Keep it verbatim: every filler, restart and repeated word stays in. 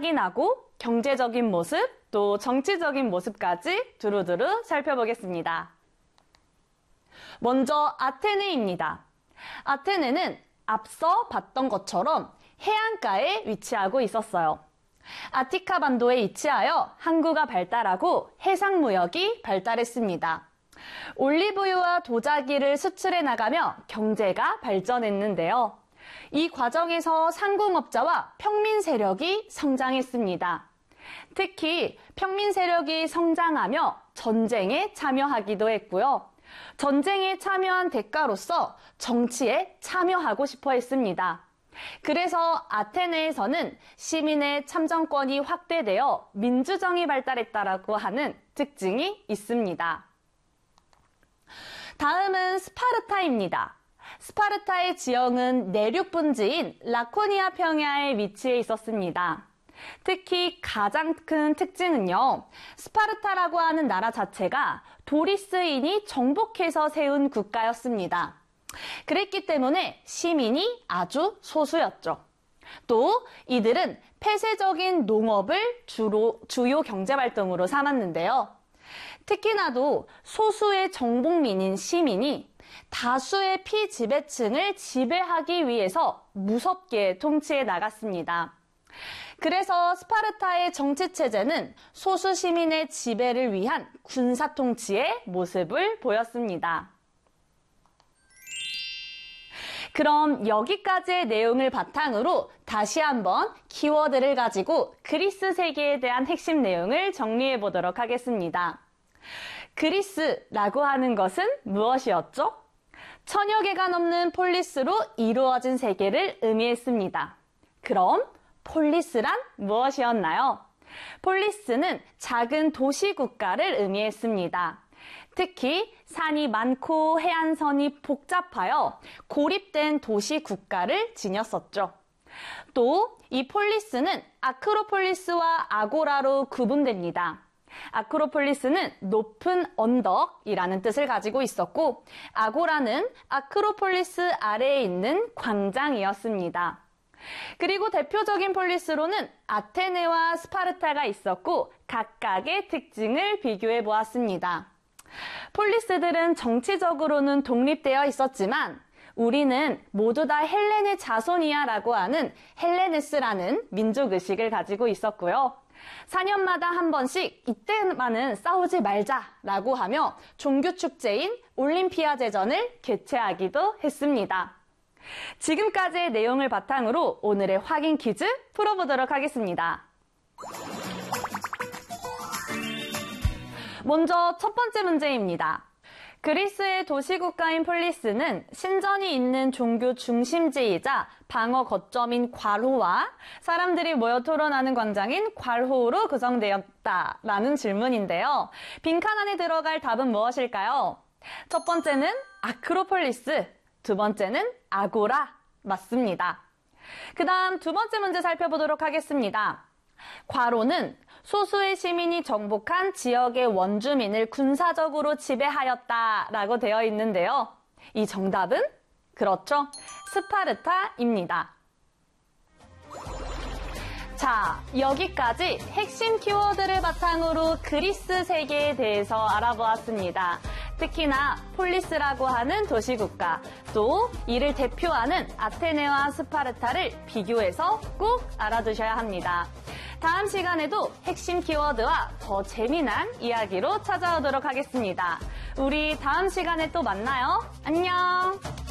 확인하고 경제적인 모습, 또 정치적인 모습까지 두루두루 살펴보겠습니다. 먼저 아테네입니다. 아테네는 앞서 봤던 것처럼 해안가에 위치하고 있었어요. 아티카 반도에 위치하여 항구가 발달하고 해상무역이 발달했습니다. 올리브유와 도자기를 수출해 나가며 경제가 발전했는데요. 이 과정에서 상공업자와 평민 세력이 성장했습니다. 특히 평민 세력이 성장하며 전쟁에 참여하기도 했고요. 전쟁에 참여한 대가로서 정치에 참여하고 싶어 했습니다. 그래서 아테네에서는 시민의 참정권이 확대되어 민주정이 발달했다라고 하는 특징이 있습니다. 다음은 스파르타입니다. 스파르타의 지형은 내륙 분지인 라코니아 평야에 위치해 있었습니다. 특히 가장 큰 특징은요, 스파르타라고 하는 나라 자체가 도리스인이 정복해서 세운 국가였습니다. 그랬기 때문에 시민이 아주 소수였죠. 또 이들은 폐쇄적인 농업을 주로 주요 경제활동으로 삼았는데요. 특히나도 소수의 정복민인 시민이 다수의 피지배층을 지배하기 위해서 무섭게 통치해 나갔습니다. 그래서 스파르타의 정치체제는 소수 시민의 지배를 위한 군사통치의 모습을 보였습니다. 그럼 여기까지의 내용을 바탕으로 다시 한번 키워드를 가지고 그리스 세계에 대한 핵심 내용을 정리해 보도록 하겠습니다. 그리스라고 하는 것은 무엇이었죠? 천여 개가 넘는 폴리스로 이루어진 세계를 의미했습니다. 그럼 폴리스란 무엇이었나요? 폴리스는 작은 도시 국가를 의미했습니다. 특히 산이 많고 해안선이 복잡하여 고립된 도시 국가를 지녔었죠. 또 이 폴리스는 아크로폴리스와 아고라로 구분됩니다. 아크로폴리스는 높은 언덕이라는 뜻을 가지고 있었고, 아고라는 아크로폴리스 아래에 있는 광장이었습니다. 그리고 대표적인 폴리스로는 아테네와 스파르타가 있었고 각각의 특징을 비교해 보았습니다. 폴리스들은 정치적으로는 독립되어 있었지만 우리는 모두 다 헬렌의 자손이야 라고 하는 헬레네스라는 민족의식을 가지고 있었고요. 사 년마다 한 번씩 이때만은 싸우지 말자라고 하며 종교축제인 올림피아제전을 개최하기도 했습니다. 지금까지의 내용을 바탕으로 오늘의 확인 퀴즈 풀어보도록 하겠습니다. 먼저 첫 번째 문제입니다. 그리스의 도시국가인 폴리스는 신전이 있는 종교 중심지이자 방어 거점인 괄호와 사람들이 모여 토론하는 광장인 괄호로 구성되었다라는 질문인데요. 빈칸 안에 들어갈 답은 무엇일까요? 첫 번째는 아크로폴리스, 두 번째는 아고라 맞습니다. 그 다음 두 번째 문제 살펴보도록 하겠습니다. 괄호는 소수의 시민이 정복한 지역의 원주민을 군사적으로 지배하였다라고 되어 있는데요. 이 정답은 그렇죠. 스파르타입니다. 자, 여기까지 핵심 키워드를 바탕으로 그리스 세계에 대해서 알아보았습니다. 특히나 폴리스라고 하는 도시국가, 또 이를 대표하는 아테네와 스파르타를 비교해서 꼭 알아두셔야 합니다. 다음 시간에도 핵심 키워드와 더 재미난 이야기로 찾아오도록 하겠습니다. 우리 다음 시간에 또 만나요. 안녕!